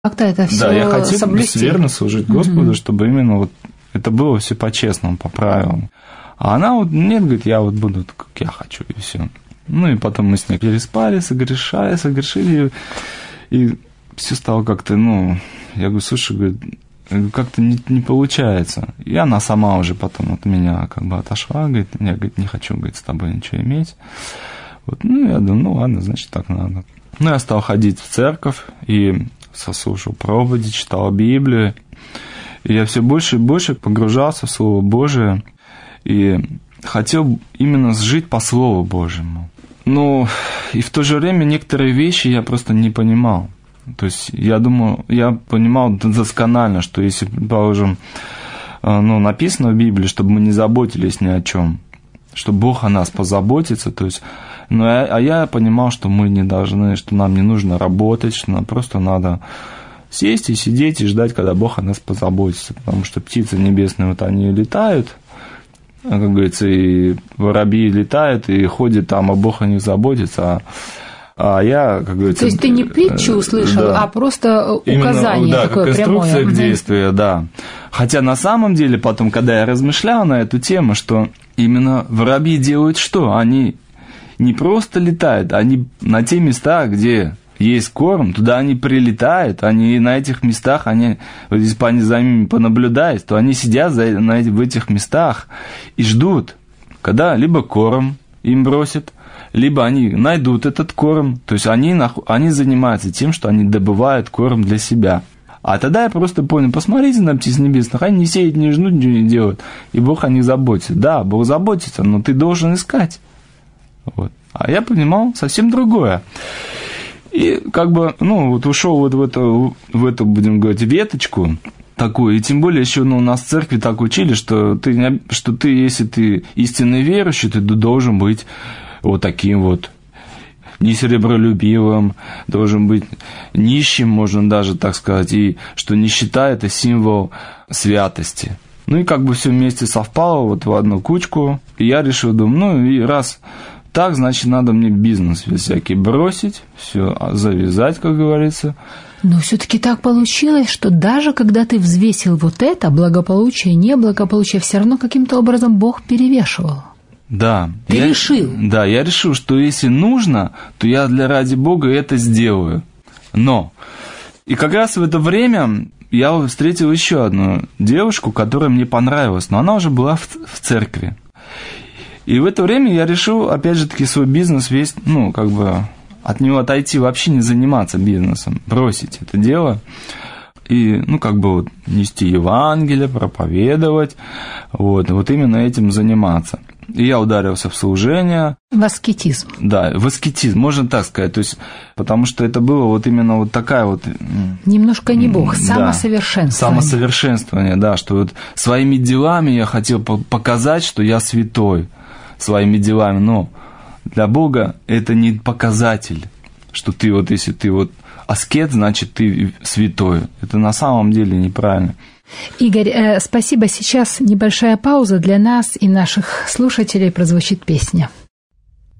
Как-то это все Да, я хотел соблюсти. верно служить Господу, чтобы именно вот это было все по-честному, по правилам. А она вот, нет, говорит, я вот буду, как я хочу, и все. Ну, и потом мы с ней переспали, согрешили, и все стало как-то, я говорю, слушай, говорит, как-то не получается. И она сама уже потом от меня как бы отошла, говорит, я, говорит, не хочу, говорит, с тобой ничего иметь. Вот, я думаю, ладно, значит, так надо. Я стал ходить в церковь и слушал проповеди, читал Библию. И я все больше и больше погружался в Слово Божие и хотел именно жить по Слову Божьему. И в то же время некоторые вещи я просто не понимал. То есть я понимал досконально, что если, положим, написано в Библии, чтобы мы не заботились ни о чем, что Бог о нас позаботится, то есть, я понимал, что мы не должны, что нам не нужно работать, что нам просто надо сесть и сидеть и ждать, когда Бог о нас позаботится, потому что птицы небесные, вот они летают, как говорится, и воробьи летают и ходят там, а Бог о них заботится, а я, как говорится... То есть ты не притчу услышал, да, а просто указание именно, такое как прямое. Инструкция к действию, да. Хотя на самом деле потом, когда я размышлял на эту тему, что именно воробьи делают что? Они не просто летают, они на те места, где есть корм, туда они прилетают, они на этих местах, вот если они за ними понаблюдать, то они сидят в этих местах и ждут, когда либо корм им бросят, либо они найдут этот корм, то есть они занимаются тем, что они добывают корм для себя. А тогда я просто понял, посмотрите на птиц небесных, они не сеют, не жнут, ничего не делают, и Бог о них заботится. Да, Бог заботится, но ты должен искать. Вот. А я понимал совсем другое. И как бы, ушел вот в эту, будем говорить, веточку такую, и тем более еще у нас в церкви так учили, что ты, если ты истинный верующий, ты должен быть вот таким вот несеребролюбивым, должен быть нищим, можно даже так сказать, и что нищета – это символ святости. И как бы все вместе совпало вот в одну кучку, и я решил, думаю, и раз так, значит, надо мне бизнес всякий бросить, все завязать, как говорится. Но все-таки так получилось, что даже когда ты взвесил вот это, благополучие, неблагополучие, все равно каким-то образом Бог перевешивал. Да. Ты решил. Да, я решил, что если нужно, то я ради Бога это сделаю. И как раз в это время я встретил еще одну девушку, которая мне понравилась, но она уже была в церкви. И в это время я решил, опять же таки, свой бизнес весь, от него отойти, вообще не заниматься бизнесом, бросить это дело и, нести Евангелие, проповедовать, вот именно этим заниматься. И я ударился в служение. В аскетизм. Да, в аскетизм, можно так сказать, то есть, потому что это было вот именно вот такая вот... Немножко не Бог, самосовершенствование. Самосовершенствование, да, что вот своими делами я хотел показать, что я святой, своими делами, но для Бога это не показатель, что ты вот, если ты вот аскет, значит ты святой. Это на самом деле неправильно. Игорь, спасибо. Сейчас небольшая пауза для нас и наших слушателей, прозвучит песня.